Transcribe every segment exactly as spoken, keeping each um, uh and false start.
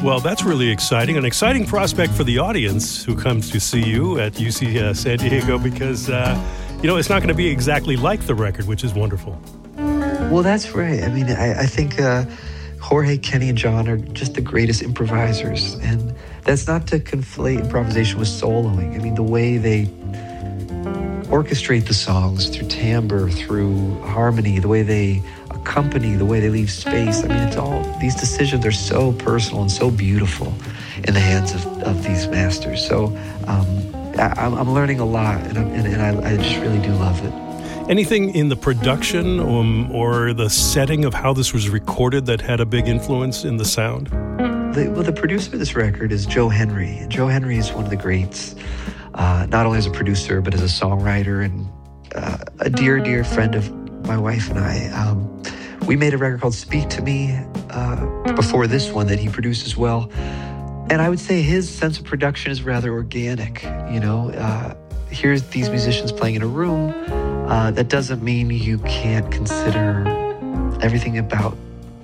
Well, that's really exciting. An exciting prospect for the audience who comes to see you at U C uh, San Diego because, uh, you know, it's not going to be exactly like the record, which is wonderful. Well, that's right. I mean, I, I think uh, Jorge, Kenny, and John are just the greatest improvisers. And that's not to conflate improvisation with soloing. I mean, the way they orchestrate the songs through timbre, through harmony, the way they accompany, the way they leave space. I mean, it's all, these decisions are so personal and so beautiful in the hands of, of these masters. So um, I, I'm learning a lot, and, I'm, and, and I, I just really do love it. Anything in the production um, or the setting of how this was recorded that had a big influence in the sound? The, well, the producer of this record is Joe Henry. And Joe Henry is one of the greats, uh, not only as a producer, but as a songwriter and uh, a dear, dear friend of my wife and I. Um, we made a record called Speak to Me uh, before this one that he produced as well. And I would say his sense of production is rather organic. You know, uh, here's these musicians playing in a room. Uh, that doesn't mean you can't consider everything about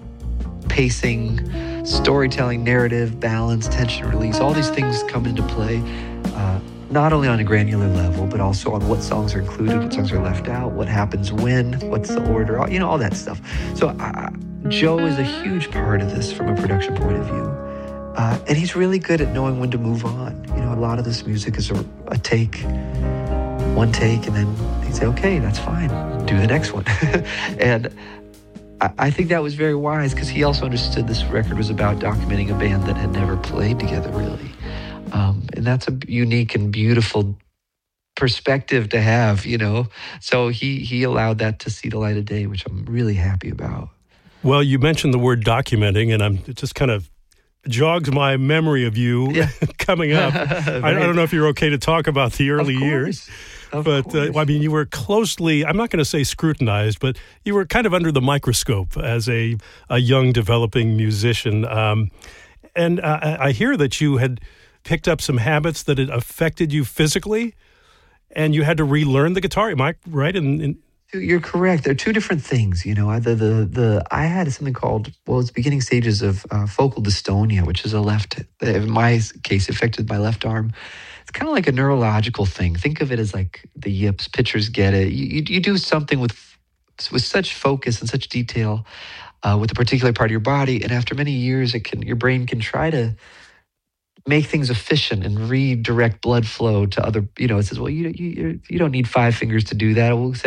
pacing, storytelling, narrative, balance, tension release. All these things come into play, uh, not only on a granular level, but also on what songs are included, what songs are left out, what happens when, what's the order, you know, all that stuff. So uh, Joe is a huge part of this from a production point of view. Uh, and he's really good at knowing when to move on. You know, a lot of this music is a, a take, one take, and then he'd say, okay, that's fine, do the next one. And I, I think that was very wise because he also understood this record was about documenting a band that had never played together, really. Um, and that's a unique and beautiful perspective to have, you know. So he he allowed that to see the light of day, which I'm really happy about. Well, you mentioned the word documenting, and I'm it just kind of jogs my memory of you yeah. coming up. I, I don't know if you're okay to talk about the early years. Of but uh, I mean, you were closely, I'm not going to say scrutinized, but you were kind of under the microscope as a, a young developing musician. Um, and uh, I hear that you had picked up some habits that had affected you physically, and you had to relearn the guitar. Am I right? In, in You're correct. They're two different things. You know, the the the I had something called, well, it's beginning stages of uh, focal dystonia, which is a left. In my case, affected my left arm. It's kind of like a neurological thing. Think of it as like the yips. Pitchers get it. You you, you do something with with such focus and such detail uh, with a particular part of your body, and after many years, it can your brain can try to make things efficient and redirect blood flow to other. You know, it says, well, you you you don't need five fingers to do that. We'll say